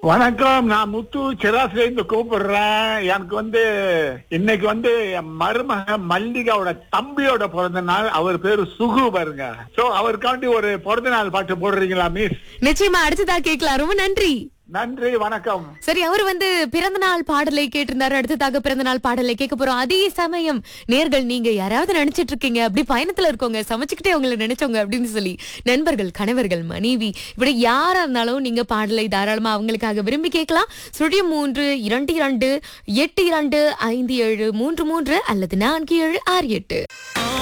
வணக்கம், நான் முத்து சிராசில இருந்து கூப்பிடுறேன். எனக்கு இன்னைக்கு என் மருமக மல்லிகாவோட தம்பியோட பிறந்த நாள். அவர் பேரு சுகு பாருங்க. சோ அவருக்காண்டி ஒரு பிறந்த நாள் பாட்டு போடுறீங்களா மிஸ்? நிச்சயமா அடுத்ததா கேட்கலாம். ரொம்ப நன்றி. நன்றி, வணக்கம். சரி, அவர் பிறந்த நாள் பாடலை கேட்டிருந்தாரு. அடுத்ததாக பிறந்த நாள் பாடலை கேட்க போறோம். அதே சமயம் நேர்கள், நீங்க யாராவது நினைச்சிட்டு இருக்கீங்க, அப்படி பயணத்துல இருக்கவங்க, சமைச்சுக்கிட்டே உங்களை நினைச்சவங்க அப்படின்னு சொல்லி, நண்பர்கள், கணவர்கள், மனைவி, இப்படி யாரா இருந்தாலும் நீங்க பாடலை தாராளமா அவங்களுக்காக விரும்பி கேட்கலாம். 032282825733 அல்லது 4768.